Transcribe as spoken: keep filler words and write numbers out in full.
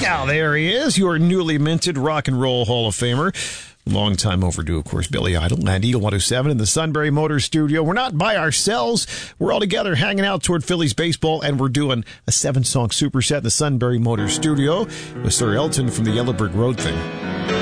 Now there he is, your newly minted Rock and Roll Hall of Famer. Long time overdue, of course, Billy Idol and Eagle one oh seven in the Sunbury Motors studio. We're not by ourselves. We're all together hanging out toward Phillies baseball, and we're doing a seven-song superset in the Sunbury Motors studio with Sir Elton from the Yellow Brick Road thing.